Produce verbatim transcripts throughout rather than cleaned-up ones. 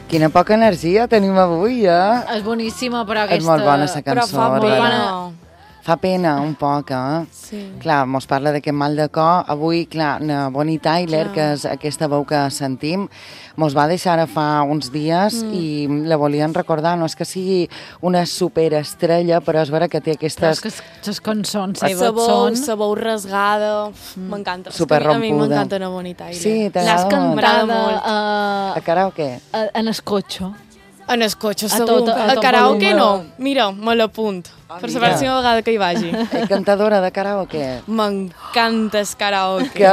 Quina poca energia tenim avui, eh? És boníssima, però aquesta... És molt bona, la cançó. Però fa molt bona. Fa pena, un poc, eh? Sí. Clar, mos parla d'aquest mal de cor. Avui, clar, na Bonnie Tyler, clar. que és aquesta veu que sentim, mos va deixar ara fa uns dies mm. i la volien recordar. No és que sigui una superestrella, però és vera que té aquestes... Però és que les cançons Sa seves veu, són... sa veu rasgada, m'encanta. Superrompuda. A mi m'encanta una Bonnie Tyler. Sí, L'has t'agrada molt. cantada uh, A karaoke? uh, en el cotxe. En el cotxe, A segur. tot- a A tot karaoke volum. no. Mira, me l'apunt. Ah, Per la mira. pròxima vegada que hi vagi. És cantadora de karaoke? M'encanta el karaoke. Que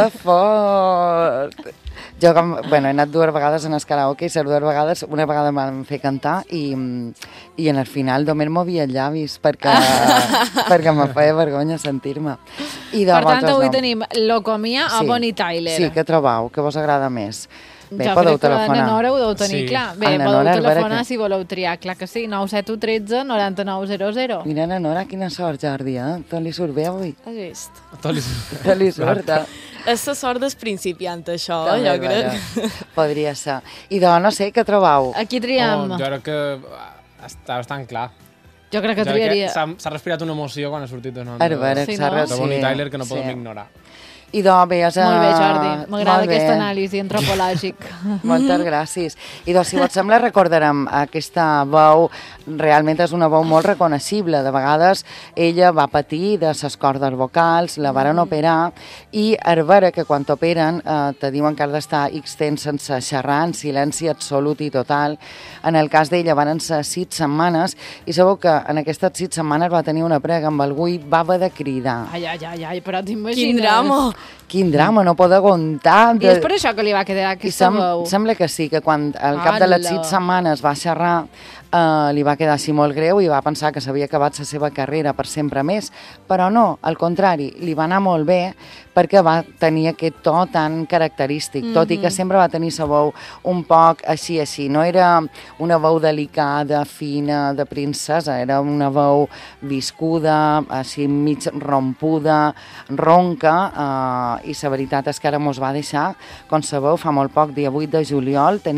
fort! Jo, com, bueno, he anat dues vegades en el karaoke i les dues vegades, una vegada em van fer cantar i, i en el final només movia els llavis perquè, perquè me feia vergonya sentir-me. I de Per tant, vosaltres avui no. tenim Locomia a Sí. Bonnie Tyler. Sí, què trobeu? Què vos agrada més? Bé, jo podeu crec que telefonar. la Nora ho deu tenir Sí. clar. Ah, Bé, la podeu Nora, a veure telefonar que- si voleu triar. Clar que sí, nou set u tretze noranta-nou zero zero. Mira, na Nora, quina sort, Jordi, eh? Tot li surt bé avui. Has vist? Tot li... Tot li surt, eh? És la sort del principiant, això, També, jo crec. vaja. Podria ser. I de, no sé, què trobeu? Aquí triem. Oh, jo crec que està bastant clar. Jo crec que Jo crec triaria... S'ha s'ha respirat una emoció quan ha sortit de, A veure, Sí, sí, no? no? de Bonnie Tyler que no sí. podem ignorar. I de, bé, és, Molt bé, eh, Jordi. M'agrada molt bé. aquesta anàlisi antropològic. Moltes gràcies. I doncs, si vos sembla, recordarem aquesta veu, realment és una veu molt reconeixible. De vegades ella va patir de ses cordes vocals, la varen operar, i és vera que quan t'operen eh, te diuen que has d'estar X temps sense xerrar, en silenci absolut i total. En el cas d'ella van ser sis setmanes, i sabeu que en aquestes sis setmanes va tenir una prega amb algú i va haver de cridar. Ai, ai, ai, ai, però t'imagines... Quin drama! Quin drama, no pot aguantar. I és per això que li va quedar I aquesta sem veu. sembla que sí, que quan al cap de les Ala. sis setmanes va xerrar, eh, li va quedar així molt greu i va pensar que s'havia acabat la seva carrera per sempre més, però no, al contrari, li va anar molt bé perquè va tenir aquest to tan característic, tot i que sempre va tenir la veu un poc així, així. No era una veu delicada, fina, de princesa, era una veu viscuda, així mig rompuda, ronca, eh, i la veritat és que ara mos va deixar, com sabeu, fa molt poc, dia vuit de juliol, tenia